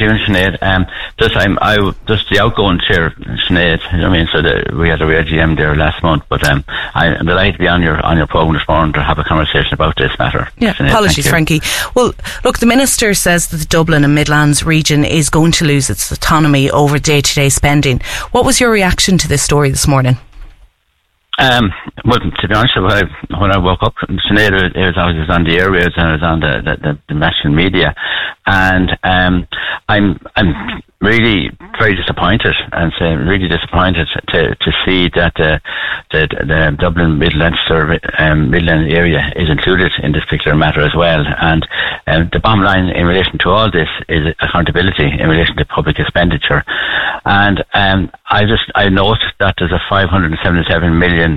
doing, Sinead? Just the outgoing chair, Sinead. So we had a AGM there last month, but I'm delighted to be on your programme this morning to have a conversation about this matter. Yeah, Sinead, apologies, Frankie. Well, look, the Minister says that the Dublin and Midlands region is going to lose its autonomy over day-to-day spending. What was your reaction to this story this morning? Well, to be honest, when I woke up, Sinead, I was on the airwaves and I was on the national media, and I'm really very disappointed, and really disappointed to see that the Dublin Midland area is included in this particular matter as well. And the bottom line in relation to all this is accountability in relation to public expenditure. And I note that there's a 577 million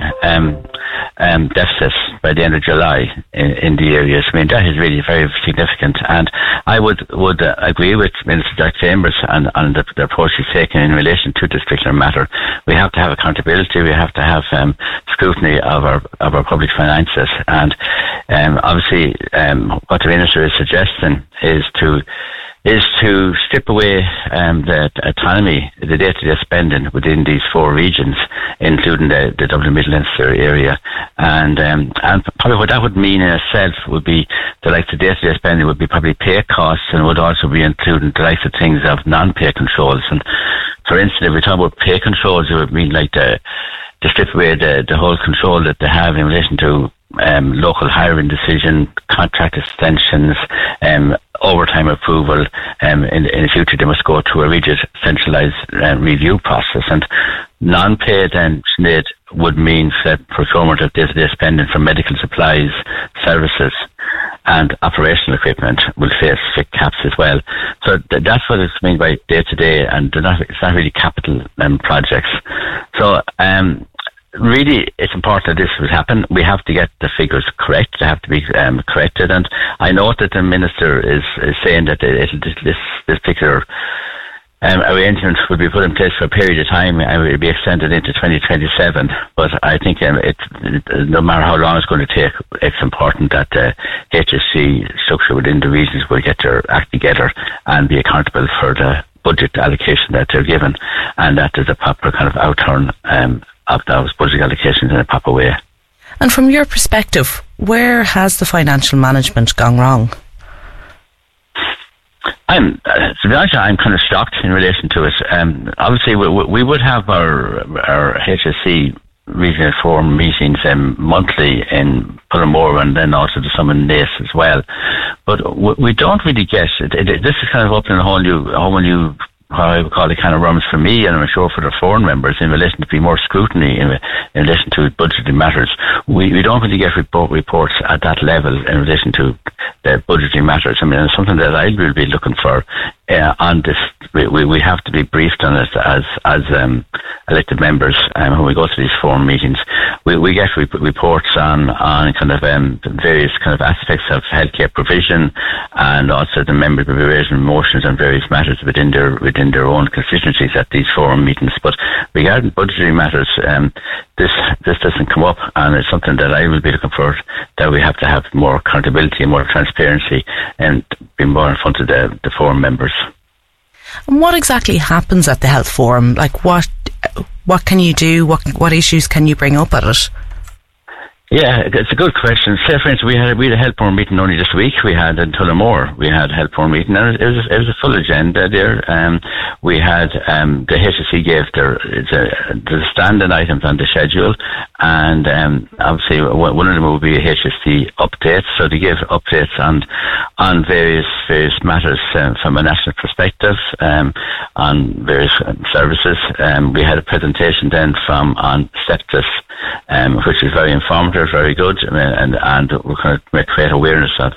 deficit by the end of July in the areas. I mean, that is really very significant, and I would agree with Minister Jack Chambers and the approach he's taken in relation to this particular matter. We have to have accountability. We have to have scrutiny of our public finances, and obviously what the Minister is suggesting is to strip away the autonomy, the day-to-day spending within these four regions, including the Dublin Midlands area, and probably what that would mean in itself would be the likes of day-to-day spending would be probably pay costs, and would also be including the likes of things of non-pay controls. And for instance, if we talk about pay controls, it would mean like to strip away the whole control that they have in relation to local hiring decision, contract extensions, overtime approval. In the future they must go through a rigid centralised review process. And non-pay then, Sinead, would mean that procurement of day-to-day spending for medical supplies, services and operational equipment will face strict caps as well. So that's what it's meant by day-to-day, and it's not really capital projects. So really, it's important that this will happen. We have to get the figures correct. They have to be corrected. And I note that the Minister is saying that this particular arrangement will be put in place for a period of time and will be extended into 2027. But I think no matter how long it's going to take, it's important that the HSC structure within the regions will get their act together and be accountable for the budget allocation that they're given, and that there's a proper kind of outturn of those budget allocations in a proper way. And from your perspective, where has the financial management gone wrong? To be honest, I'm kind of shocked in relation to it. Obviously, we would have our HSC regional forum meetings monthly in Tullamore, and then also the some in Naas as well. But we don't really get it. This is kind of opening a whole new what I would call it kind of runs for me, and I'm sure for the foreign members, in relation to be more scrutiny in relation to budgeting matters. We don't really get reports at that level in relation to the budgeting matters. I mean, it's something that I will be looking for on this. We have to be briefed on it as elected members when we go to these forum meetings. We get reports on kind of various kind of aspects of healthcare provision, and also the members will be raising motions on various matters within their own constituencies at these forum meetings. But regarding budgetary matters, this doesn't come up, and it's something that I will be looking for, that we have to have more accountability and more transparency and be more in front of the forum members. And what exactly happens at the health forum? Like what can you do? What issues can you bring up at it? Yeah, it's a good question. Say, for instance, we had a health forum meeting only this week. We had in Tullamore, we had a health forum meeting, and it was a full agenda there. We had the HSC gave the standing items on the schedule, and obviously one of them will be a HSC update. So they give updates on various matters from a national perspective, on various services. We had a presentation then on sepsis, which is very informative, very good, and we're going to create awareness of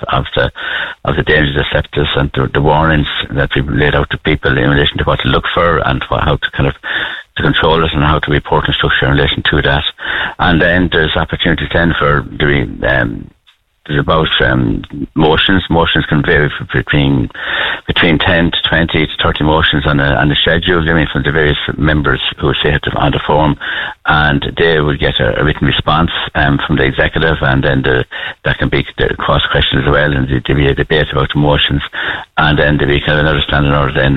the dangers of sepsis and the warnings that we've laid out to people in relation to what to look for and how to kind of to control it and how to report and structure in relation to that. And then there's opportunities then for doing there's about motions. Motions can vary between 10 to 20 to 30 motions on the schedule, I mean, from the various members who say it on the forum, and they will get a written response from the executive, and then that can be the cross questions as well, and there'll be a debate about the motions, and then there'll be kind of another standing order then